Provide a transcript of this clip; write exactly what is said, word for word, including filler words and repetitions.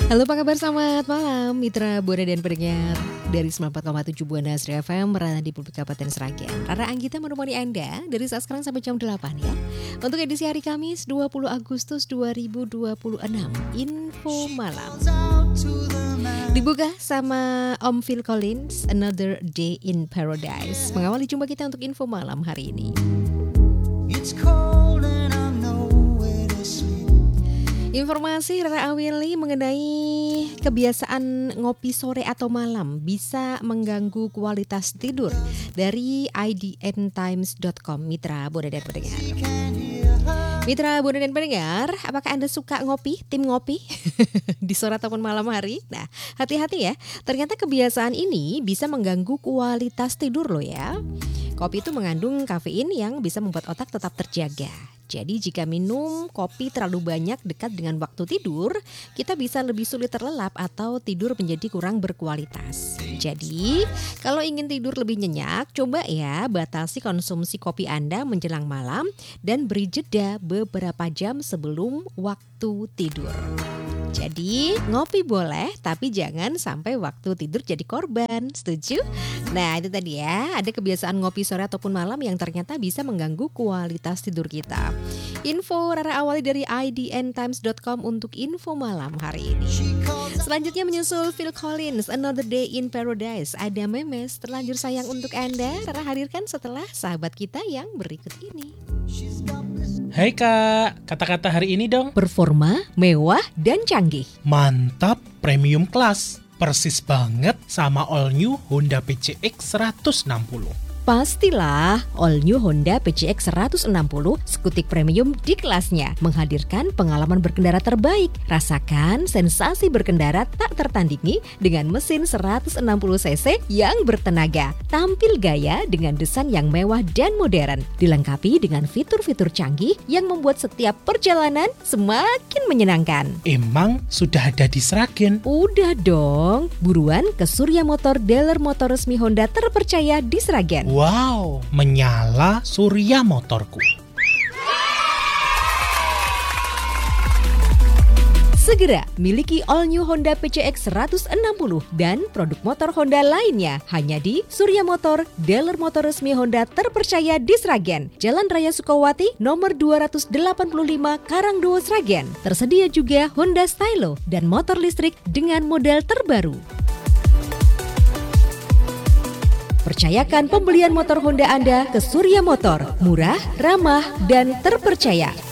Halo, apa kabar? Selamat malam mitra Buana dan pendengar dari sembilan puluh empat koma tujuh Buana Astri F M berada di Publik Kabupaten Sragen. Rara Anggita menemani Anda dari saat sekarang sampai jam delapan ya. Untuk edisi hari Kamis dua puluh Agustus dua ribu dua puluh enam, Info Malam dibuka sama Om Phil Collins, Another Day in Paradise. Mengawali jumpa kita untuk Info Malam hari ini. It's cold and I'm nowhere to sleep. Informasi Rara Awili mengenai kebiasaan ngopi sore atau malam bisa mengganggu kualitas tidur dari i d n times dot com. Mitra Buana dan pendengar. Mitra Buana dan pendengar, apakah Anda suka ngopi, tim ngopi di sore ataupun malam hari? Nah, hati-hati ya. Ternyata kebiasaan ini bisa mengganggu kualitas tidur loh ya. Kopi itu mengandung kafein yang bisa membuat otak tetap terjaga. Jadi jika minum kopi terlalu banyak dekat dengan waktu tidur, kita bisa lebih sulit terlelap atau tidur menjadi kurang berkualitas. Jadi kalau ingin tidur lebih nyenyak, coba ya batasi konsumsi kopi Anda menjelang malam dan beri jeda beberapa jam sebelum waktu tidur. Jadi ngopi boleh, tapi jangan sampai waktu tidur jadi korban. Setuju? Nah itu tadi ya, ada kebiasaan ngopi sore ataupun malam yang ternyata bisa mengganggu kualitas tidur kita. Info Rara awali dari i d n times dot com untuk info malam hari ini. Selanjutnya menyusul Phil Collins, Another Day in Paradise. Ada memes terlanjur sayang untuk Anda. Rara hadirkan setelah sahabat kita yang berikut ini. Hai Kak, kata-kata hari ini dong. Performa, mewah, dan canggih. Mantap, premium class. Persis banget sama all new Honda P C X seratus enam puluh. Pastilah, all new Honda P C X seratus enam puluh skutik premium di kelasnya, menghadirkan pengalaman berkendara terbaik. Rasakan sensasi berkendara tak tertandingi dengan mesin seratus enam puluh cc yang bertenaga. Tampil gaya dengan desain yang mewah dan modern, dilengkapi dengan fitur-fitur canggih yang membuat setiap perjalanan semakin menyenangkan. Emang sudah ada di Sragen? Udah dong, buruan ke Surya Motor, dealer motor resmi Honda terpercaya di Sragen. Wow, menyala Surya Motorku. Segera miliki all new Honda P C X seratus enam puluh dan produk motor Honda lainnya hanya di Surya Motor, dealer motor resmi Honda terpercaya di Sragen. Jalan Raya Sukawati, nomor dua ratus delapan puluh lima, Karangdowo, Sragen. Tersedia juga Honda Stylo dan motor listrik dengan model terbaru. Percayakan pembelian motor Honda Anda ke Surya Motor, murah, ramah, dan terpercaya.